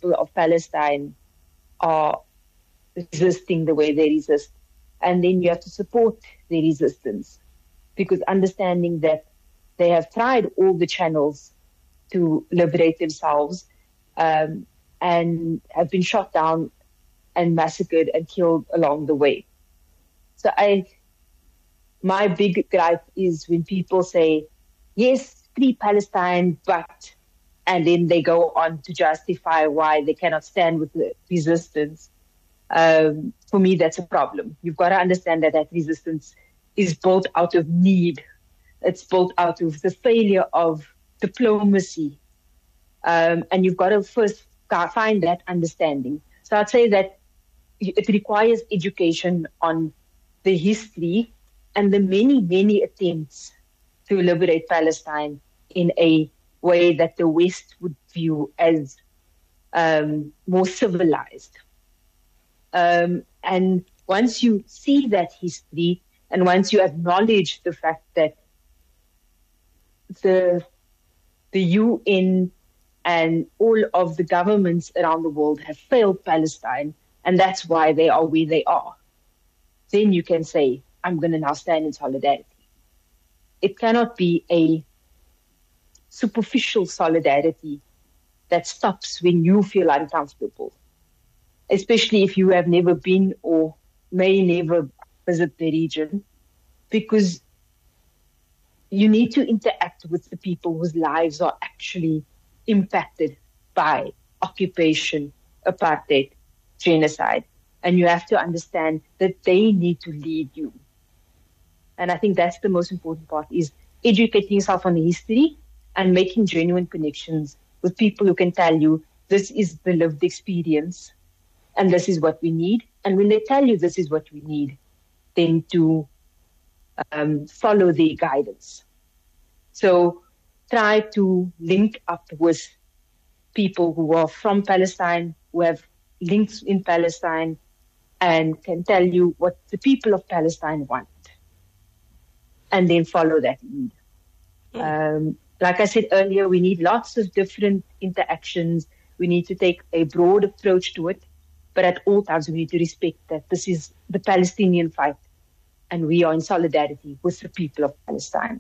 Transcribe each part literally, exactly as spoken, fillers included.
people of Palestine are resisting the way they resist. And then you have to support their resistance, because understanding that they have tried all the channels to liberate themselves um, and have been shot down and massacred and killed along the way. So I, my big gripe is when people say, yes, free Palestine, but, and then they go on to justify why they cannot stand with the resistance. Um, for me, that's a problem. You've got to understand that that resistance is built out of need. It's built out of the failure of diplomacy. Um, and you've got to first find that understanding. So I'd say that it requires education on the history and the many, many attempts to liberate Palestine in a way that the West would view as um, more civilized. Um, and once you see that history, and once you acknowledge the fact that the the U N and all of the governments around the world have failed Palestine, and that's why they are where they are, then you can say, I'm going to now stand in solidarity. It cannot be a superficial solidarity that stops when you feel uncomfortable, especially if you have never been or may never visit the region, because you need to interact with the people whose lives are actually impacted by occupation, apartheid, genocide. And you have to understand that they need to lead you. And I think that's the most important part, is educating yourself on the history and making genuine connections with people who can tell you this is the lived experience and this is what we need. And when they tell you this is what we need, then to um, follow their guidance. So try to link up with people who are from Palestine, who have links in Palestine, and can tell you what the people of Palestine want, and then follow that lead. Mm. Um, like I said earlier, we need lots of different interactions. We need to take a broad approach to it, but at all times we need to respect that this is the Palestinian fight, and we are in solidarity with the people of Palestine.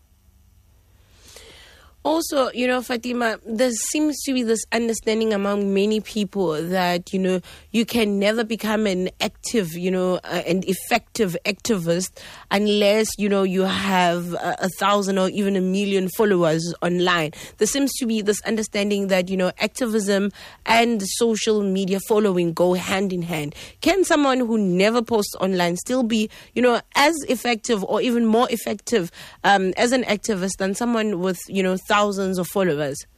Also, you know, Fatima, there seems to be this understanding among many people that, you know, you can never become an active, you know, uh, an effective activist unless, you know, you have a, a thousand or even a million followers online. There seems to be this understanding that, you know, activism and social media following go hand in hand. Can someone who never posts online still be, you know, as effective or even more effective um, as an activist than someone with, you know, thousands of followers?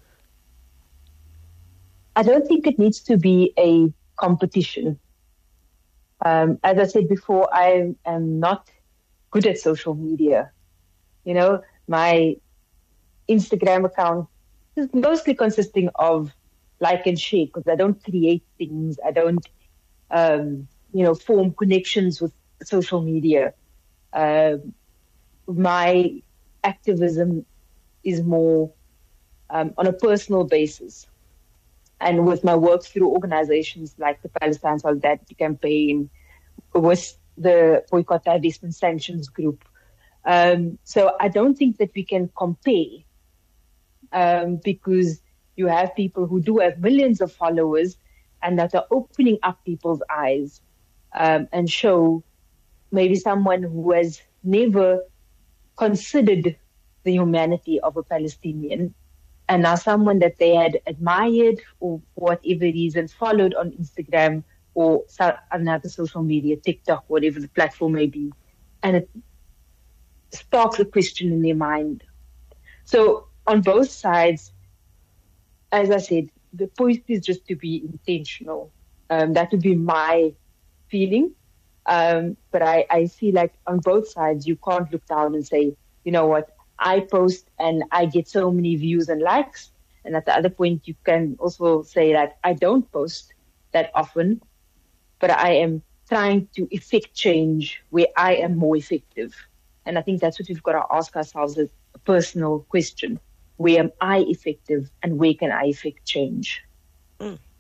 I don't think it needs to be a competition. Um, as I said before, I am not good at social media. You know, my Instagram account is mostly consisting of like and share, because I don't create things. I don't, um, you know, form connections with social media. Uh, my activism is more um, on a personal basis. And with my work through organizations like the Palestine Solidarity Campaign, with the Boycott, Divestment, Sanctions Group. Um, so I don't think that we can compare um, because you have people who do have millions of followers and that are opening up people's eyes um, and show maybe someone who has never considered the humanity of a Palestinian, and now someone that they had admired or for whatever reason followed on Instagram or another social media, TikTok, whatever the platform may be, and it sparks a question in their mind. So on both sides, as I said, the point is just to be intentional. Um, that would be my feeling. Um, but I, I feel like on both sides, you can't look down and say, you know what, I post and I get so many views and likes. And at the other point, you can also say that I don't post that often, but I am trying to effect change where I am more effective. And I think that's what we've got to ask ourselves as a personal question. Where am I effective and where can I effect change? Mm.